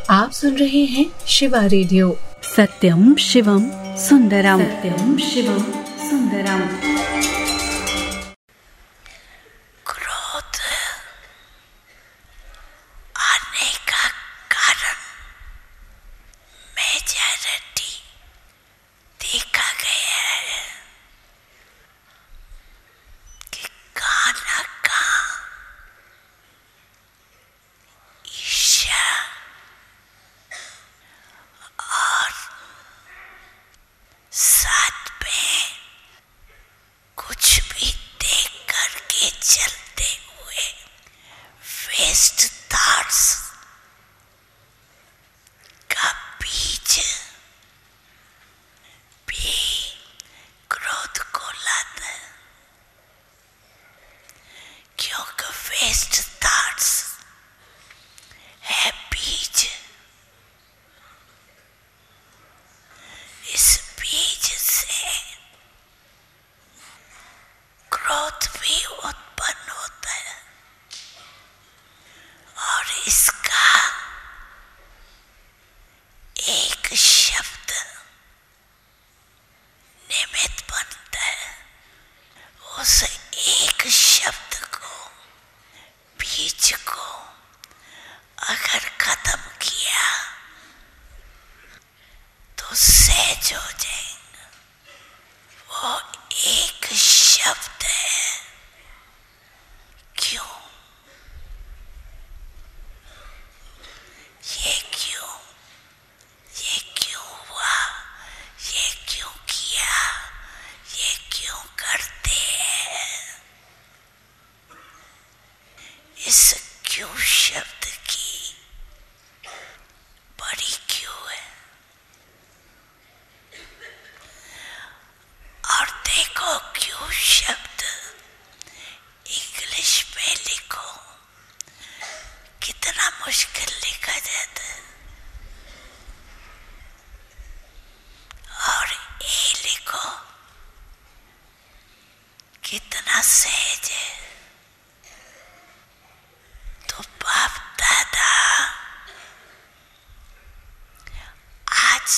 आप सुन रहे हैं शिवा रेडियो। सत्यम शिवम सुंदरम, सत्यम शिवम सुंदरम। क्रोध आने का कारण मेजॉरिटी देखा गया है कि खाना का ईर्ष्या और साथ में कुछ भी देख करके चलते हुए वेस्ट थॉट्स का बीज भी क्रोध को लाता है, क्योंकि वेस्ट थॉट्स है बीज। इस बीज से क्रोध भी उत्पन्न होता है और इसका एक शब्द निमित्त बनता है। उस एक शब्द को, बीज को अगर खत्म किया तो सहज हो जाएगा। वो एक शब्द है क्यों। ये क्यों, ये क्यों हुआ, ये क्यों किया, ये क्यों करते हैं। इस क्यों शब्द की बड़ी क्यों है। और देखो क्यों शब्द इंग्लिश में लिखो कितना मुश्किल लिखा जाता है, और ए लिखो कितना सहज है। तो बाप दादा आज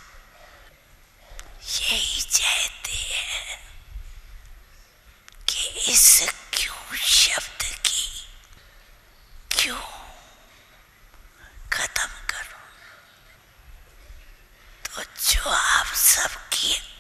यही चाहते हैं कि इस क्यों शब्द की क्यों खत्म करो। तो जो आप सबकी